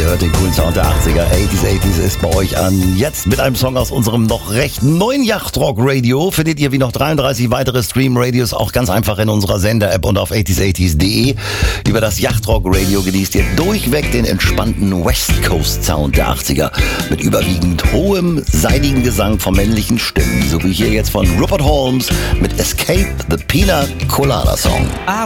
Ihr hört den coolen Sound der 80er. 80s ist bei euch an. Jetzt mit einem Song aus unserem noch recht neuen Yachtrock-Radio. Findet ihr wie noch 33 weitere Stream-Radios auch ganz einfach in unserer Sender-App und auf 80s.de. Über das Yachtrock-Radio genießt ihr durchweg den entspannten West Coast-Sound der 80er. Mit überwiegend hohem, seidigen Gesang von männlichen Stimmen. So wie hier jetzt von Rupert Holmes mit Escape the Pina Colada Song.